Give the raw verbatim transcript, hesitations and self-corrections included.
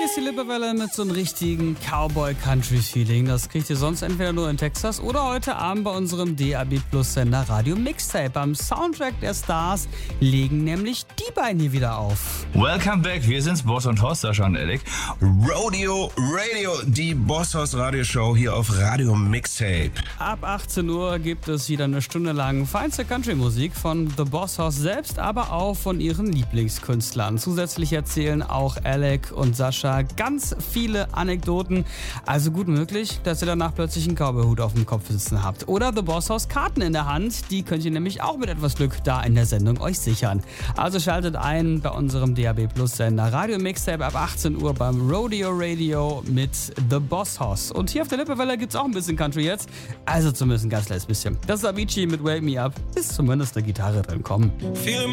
ist die Lippewelle mit so einem richtigen Cowboy-Country-Feeling. Das kriegt ihr sonst entweder nur in Texas oder heute Abend bei unserem D A B Plus Sender Radio Mixtape. Beim Soundtrack der Stars legen nämlich die beiden hier wieder auf. Welcome back, wir sind's, Boss und Horst, Sascha und Alec. Rodeo Radio, die Boss Horst Radioshow hier auf Radio Mixtape. Ab achtzehn Uhr gibt es wieder eine Stunde lang feinste Country-Musik von The Boss Horst selbst, aber auch von ihren Lieblingskünstlern. Zusätzlich erzählen auch Alec und Sascha ganz viele Anekdoten. Also gut möglich, dass ihr danach plötzlich einen Cowboy-Hut auf dem Kopf sitzen habt. Oder The Boss Horst Karten in der Hand. Die könnt ihr nämlich auch mit etwas Glück da in der Sendung euch sichern. Also schaltet ein bei unserem D A B Plus Sender Radio Mixtape ab achtzehn Uhr beim Rodeo Radio mit The Boss Horst. Und hier auf der Lippewelle gibt's auch ein bisschen Country jetzt. Also zumindest ein ganz kleines bisschen. Das ist Avicii mit Wake Me Up. Ist zumindest eine Gitarre drin. Komm.